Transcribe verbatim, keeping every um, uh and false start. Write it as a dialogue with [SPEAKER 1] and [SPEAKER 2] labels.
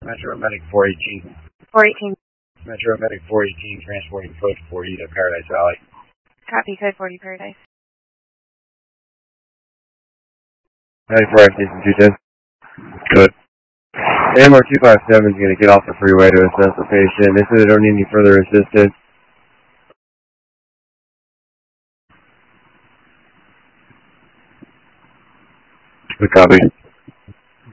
[SPEAKER 1] Metro Medic four eighteen.
[SPEAKER 2] four eighteen.
[SPEAKER 1] Metro Medic four eighteen, transporting code forty to Paradise Valley.
[SPEAKER 2] Copy, code forty, Paradise.
[SPEAKER 3] ninety-four, Station two ten. Good. A M R two five seven is going to get off the freeway to assess the patient. They said they don't need any further assistance. Good copy.